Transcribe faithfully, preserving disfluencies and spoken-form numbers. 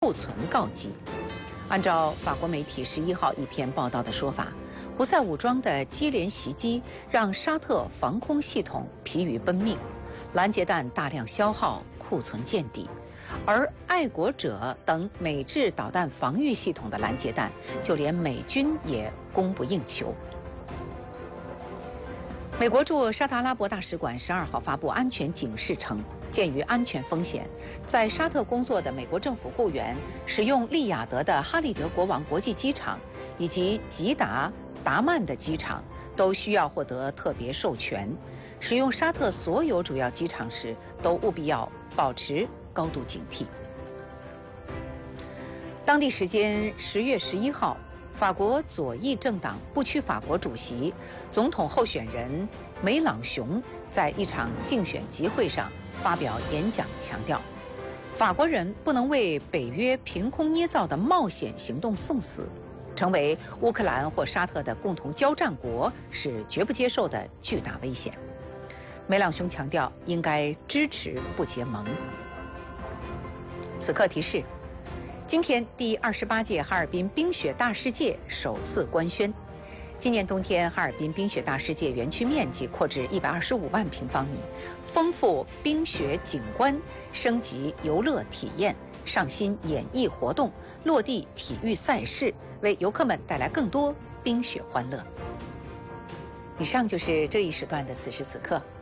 库存告急。按照法国媒体十一号一篇报道的说法，胡塞武装的接连袭击让沙特防空系统疲于奔命，拦截弹大量消耗，库存见底。而爱国者等美制导弹防御系统的拦截弹，就连美军也供不应求。美国驻沙特阿拉伯大使馆十二号发布安全警示称，鉴于安全风险，在沙特工作的美国政府雇员使用利雅得的哈利德国王国际机场以及吉达、达曼的机场都需要获得特别授权。使用沙特所有主要机场时，都务必要保持高度警惕。当地时间十月十一号，法国左翼政党不屈法国主席、总统候选人梅朗雄在一场竞选集会上发表演讲，强调，法国人不能为北约凭空捏造的冒险行动送死，成为乌克兰或沙特的共同交战国是绝不接受的巨大危险。梅朗雄强调，应该支持不结盟。此刻提示：今天第二十八届哈尔滨冰雪大世界首次官宣。今年冬天，哈尔滨冰雪大世界园区面积扩至一百二十五万平方米，丰富冰雪景观，升级游乐体验，上新演艺活动，落地体育赛事，为游客们带来更多冰雪欢乐。以上就是这一时段的此时此刻。